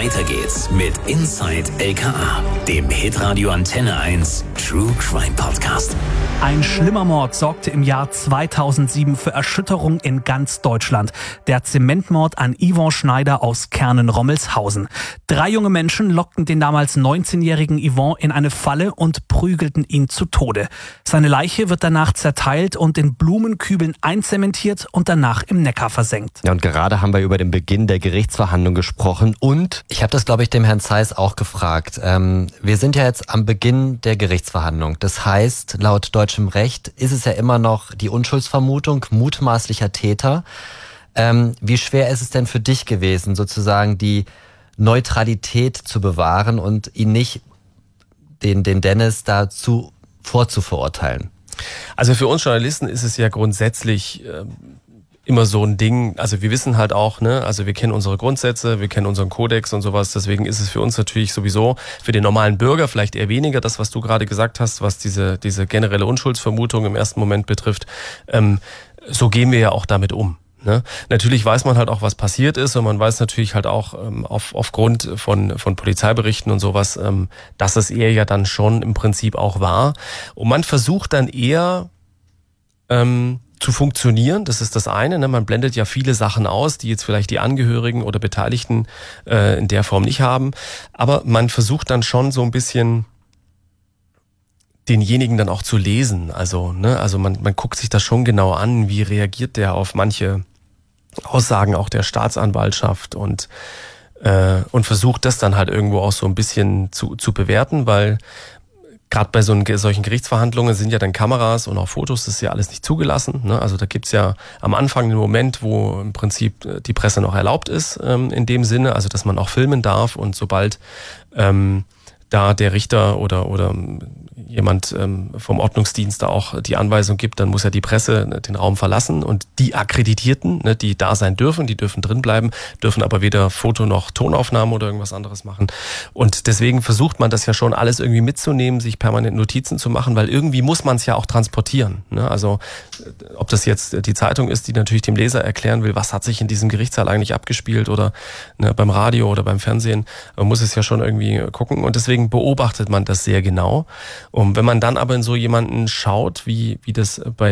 Weiter geht's mit Inside LKA, dem Hitradio Antenne 1 True Crime Podcast. Ein schlimmer Mord sorgte im Jahr 2007 für Erschütterung in ganz Deutschland. Der Zementmord an Yvon Schneider aus Kernen-Rommelshausen. 3 junge Menschen lockten den damals 19-jährigen Yvon in eine Falle und prügelten ihn zu Tode. Seine Leiche wird danach zerteilt und in Blumenkübeln einzementiert und danach im Neckar versenkt. Ja, und gerade haben wir über den Beginn der Gerichtsverhandlung gesprochen und ich habe das, glaube ich, dem Herrn Zeiss auch gefragt. Wir sind ja jetzt am Beginn der Gerichtsverhandlung. Das heißt, laut deutschem Recht ist es ja immer noch die Unschuldsvermutung mutmaßlicher Täter. Wie schwer ist es denn für dich gewesen, sozusagen die Neutralität zu bewahren und ihn nicht, den Dennis, dazu vorzuverurteilen? Also für uns Journalisten ist es ja grundsätzlich immer so ein Ding, also wir wissen halt auch, ne, also wir kennen unsere Grundsätze, wir kennen unseren Kodex und sowas, deswegen ist es für uns natürlich sowieso, für den normalen Bürger vielleicht eher weniger, das, was du gerade gesagt hast, was diese generelle Unschuldsvermutung im ersten Moment betrifft, so gehen wir ja auch damit um. Ne? Natürlich weiß man halt auch, was passiert ist und man weiß natürlich halt auch aufgrund von Polizeiberichten und sowas, dass es eher ja dann schon im Prinzip auch war. Und man versucht dann eher zu funktionieren, das ist das eine. Ne? Man blendet ja viele Sachen aus, die jetzt vielleicht die Angehörigen oder Beteiligten in der Form nicht haben. Aber man versucht dann schon so ein bisschen denjenigen dann auch zu lesen. Also, ne? Also man guckt sich das schon genau an, wie reagiert der auf manche Aussagen auch der Staatsanwaltschaft und versucht das dann halt irgendwo auch so ein bisschen zu bewerten, weil gerade bei solchen Gerichtsverhandlungen sind ja dann Kameras und auch Fotos, das ist ja alles nicht zugelassen. Ne? Also da gibt's ja am Anfang den Moment, wo im Prinzip die Presse noch erlaubt ist, in dem Sinne, also dass man auch filmen darf und sobald da der Richter oder jemand vom Ordnungsdienst da auch die Anweisung gibt, dann muss ja die Presse den Raum verlassen und die Akkreditierten, ne, die da sein dürfen, die dürfen drin bleiben, dürfen aber weder Foto noch Tonaufnahmen oder irgendwas anderes machen. Und deswegen versucht man das ja schon alles irgendwie mitzunehmen, sich permanent Notizen zu machen, weil irgendwie muss man es ja auch transportieren. Ne? Also ob das jetzt die Zeitung ist, die natürlich dem Leser erklären will, was hat sich in diesem Gerichtssaal eigentlich abgespielt oder ne, beim Radio oder beim Fernsehen, man muss es ja schon irgendwie gucken und deswegen beobachtet man das sehr genau. Und wenn man dann aber in so jemanden schaut, wie das bei